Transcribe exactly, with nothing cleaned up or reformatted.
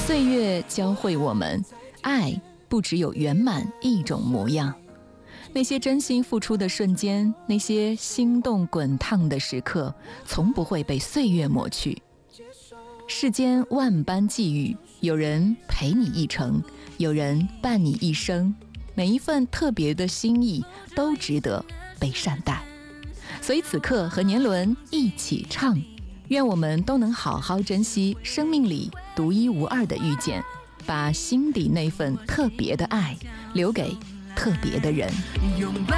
岁月教会我们，爱不只有圆满一种模样。那些真心付出的瞬间，那些心动滚烫的时刻，从不会被岁月抹去。世间万般际遇，有人陪你一程，有人伴你一生，每一份特别的心意都值得被善待。所以此刻和年轮一起唱，愿我们都能好好珍惜生命里独一无二的遇见，把心底那份特别的爱留给特别的人。 拥抱